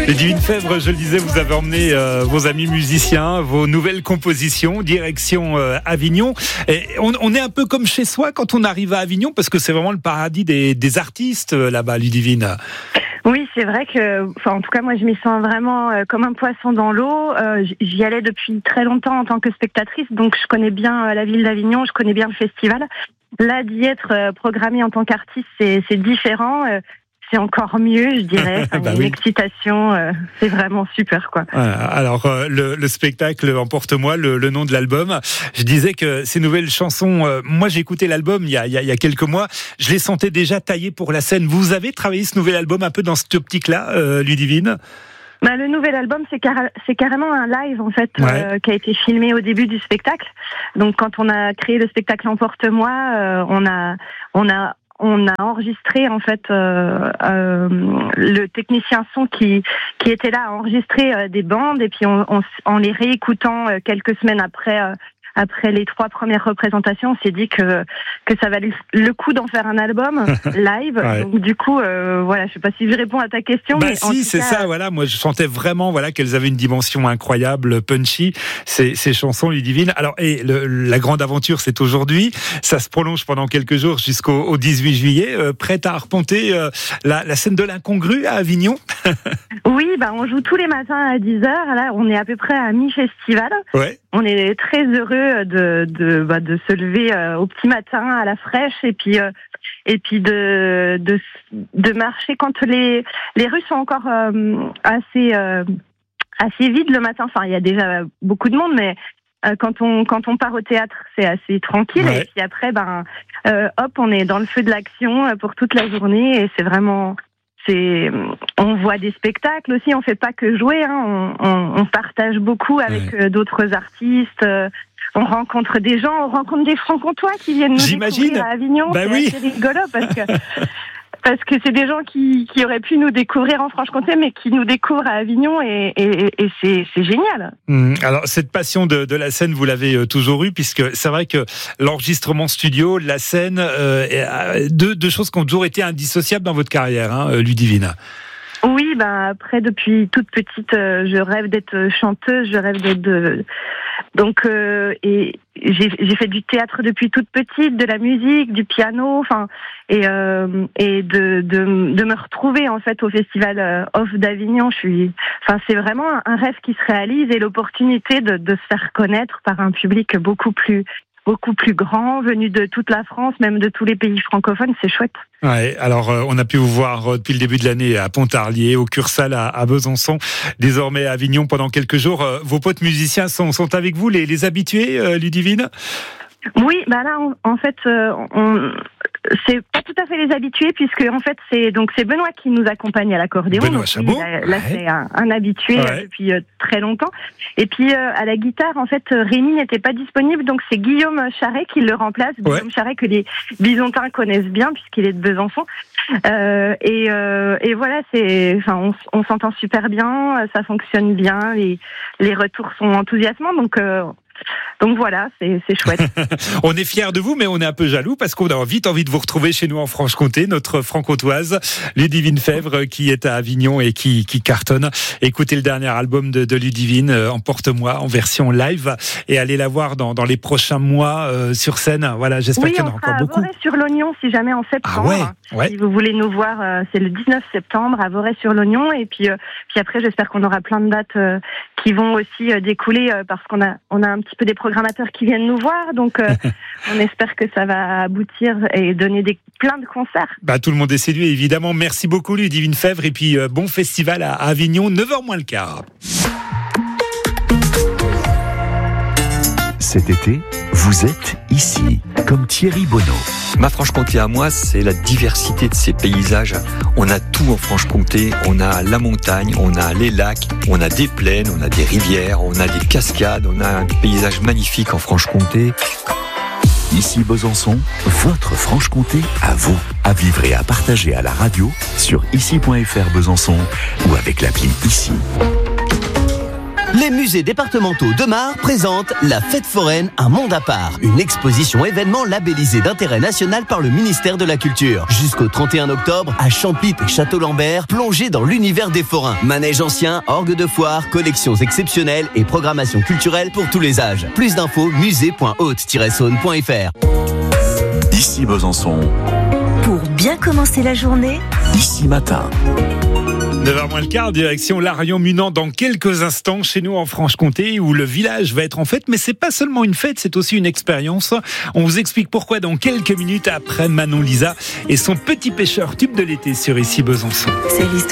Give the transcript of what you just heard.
Ludivine Fèvre, je le disais, vous avez emmené vos amis musiciens, vos nouvelles compositions, direction Avignon. Et on est un peu comme chez soi quand on arrive à Avignon, parce que c'est vraiment le paradis des artistes là-bas, Ludivine. Oui, c'est vrai que, en tout cas, moi, je m'y sens vraiment comme un poisson dans l'eau. J'y allais depuis très longtemps en tant que spectatrice, donc je connais bien la ville d'Avignon, je connais bien le festival. Là, d'y être programmée en tant qu'artiste, c'est différent. C'est encore mieux, je dirais. Une excitation, c'est vraiment super, quoi. Alors, le spectacle Emporte-moi, le nom de l'album. Je disais que ces nouvelles chansons, moi j'ai écouté l'album il y a quelques mois, je les sentais déjà taillées pour la scène. Vous avez travaillé ce nouvel album un peu dans cette optique-là, Ludivine ? Le nouvel album, c'est carrément un live, en fait, qui a été filmé au début du spectacle. Donc, quand on a créé le spectacle Emporte-moi, on a enregistré, en fait, le technicien son qui était là a enregistré des bandes, et puis en les réécoutant quelques semaines après les 3 premières représentations, on s'est dit que ça valait le coup d'en faire un album live. Donc du coup, je sais pas si je réponds à ta question. Mais si, c'est ça. Voilà, moi je sentais vraiment qu'elles avaient une dimension incroyable, punchy. Ces chansons, Ludivine. Alors la grande aventure, c'est aujourd'hui. Ça se prolonge pendant quelques jours jusqu'au 18 juillet. Prête à arpenter la scène de l'incongru à Avignon. Oui, on joue tous les matins à 10h. Là, on est à peu près à mi-festival. Ouais. On est très heureux de se lever au petit matin à la fraîche et puis de marcher quand les rues sont encore assez vides le matin. Enfin, il y a déjà beaucoup de monde, mais quand on part au théâtre, c'est assez tranquille. Ouais. Et puis après, on est dans le feu de l'action pour toute la journée et c'est vraiment. On voit des spectacles aussi, on fait pas que jouer, on partage beaucoup avec d'autres artistes, on rencontre des gens, on rencontre des francs-comtois qui viennent nous découvrir à Avignon. C'est assez rigolo parce que c'est des gens qui auraient pu nous découvrir en Franche-Comté, mais qui nous découvrent à Avignon et c'est génial. Alors, cette passion de la scène, vous l'avez toujours eue, puisque c'est vrai que l'enregistrement studio, la scène, deux choses qui ont toujours été indissociables dans votre carrière, Ludivine. Oui, après, depuis toute petite, je rêve d'être chanteuse, je rêve d'être et j'ai fait du théâtre depuis toute petite, de la musique, du piano, et de me retrouver en fait au festival Off d'Avignon. C'est vraiment un rêve qui se réalise et l'opportunité de se faire connaître par un public beaucoup plus grand, venu de toute la France, même de tous les pays francophones, c'est chouette. Ouais, alors on a pu vous voir depuis le début de l'année à Pontarlier, au Cursal à Besançon, désormais à Avignon pendant quelques jours. Vos potes musiciens sont avec vous, les habitués, Ludivine ? Oui, là en fait c'est pas tout à fait les habitués puisque en fait c'est Benoît qui nous accompagne à l'accordéon. Benoît Chabot. Là c'est un habitué depuis très longtemps. Et puis à la guitare en fait Rémi n'était pas disponible, donc c'est Guillaume Charret qui le remplace. Guillaume Charret que les Bisontins connaissent bien puisqu'il est de Besançon. Et voilà, on s'entend super bien, ça fonctionne bien, les retours sont enthousiasmants, donc voilà, c'est chouette. On est fiers de vous, mais on est un peu jaloux parce qu'on a vite envie de vous retrouver chez nous en Franche-Comté, notre franc-comtoise, Ludivine Fèvre, qui est à Avignon et qui cartonne. Écoutez le dernier album de Ludivine, Emporte-moi, en version live, et allez la voir dans les prochains mois sur scène. Voilà, j'espère qu'il y en a encore beaucoup. Oui, on sera à Vorey-sur-l'Oignon, si jamais en septembre. Si vous voulez nous voir, c'est le 19 septembre à Vorey-sur-l'Oignon. Et puis après, j'espère qu'on aura plein de dates qui vont aussi découler parce qu'on a un petit peu des programmateurs qui viennent nous voir, donc on espère que ça va aboutir et donner plein de concerts. Tout le monde est séduit, évidemment. Merci beaucoup, Ludivine Fèvre, et puis bon festival à Avignon, 9h moins le quart. Cet été, vous êtes ici, comme Thierry Bonneau. Ma Franche-Comté à moi, c'est la diversité de ces paysages. On a tout en Franche-Comté, on a la montagne, on a les lacs, on a des plaines, on a des rivières, on a des cascades, on a un paysage magnifique en Franche-Comté. Ici Besançon, votre Franche-Comté à vous, à vivre et à partager à la radio sur ici.fr Besançon ou avec l'appli Ici. Les musées départementaux de Mar présentent la Fête foraine, un monde à part. Une exposition événement labellisée d'intérêt national par le ministère de la Culture. Jusqu'au 31 octobre, à Champit et Château-Lambert, plongez dans l'univers des forains. Manège ancien, orgue de foire, collections exceptionnelles et programmation culturelle pour tous les âges. Plus d'infos, musée.haute-saône.fr. Ici Besançon, Pour bien commencer la journée, ici matin. 9h moins le quart, direction Larion-Munan dans quelques instants chez nous en Franche-Comté où le village va être en fête, mais c'est pas seulement une fête, c'est aussi une expérience. On vous explique pourquoi dans quelques minutes après Manon Lisa et son petit pêcheur tube de l'été sur Ici Besançon. c'est l'histoire.